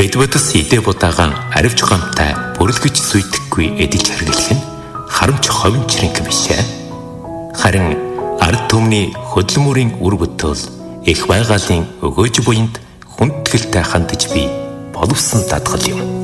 Эдвэдс идэ будагаан аривч гамтай бүрлгэж зүйдэхгүй эдэлж хэрглэх нь харамч ховын чирэнх бишээ. Харин ард түмний хөдөлмөрийн үр бүтээл их байгалийн өгөөж буйнд хүндгэлтэй хандаж би боловсон дадгал юм.